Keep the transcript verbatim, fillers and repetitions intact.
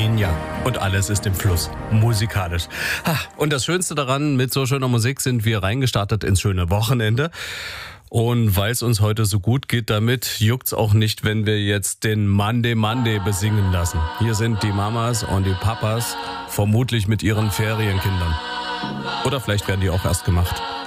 Ninja. Und alles ist im Fluss, musikalisch. Ha, und das Schönste daran, mit so schöner Musik sind wir reingestartet ins schöne Wochenende. Und weil es uns heute so gut geht damit, juckt's auch nicht, wenn wir jetzt den Monday Monday besingen lassen. Hier sind die Mamas und die Papas, vermutlich mit ihren Ferienkindern. Oder vielleicht werden die auch erst gemacht.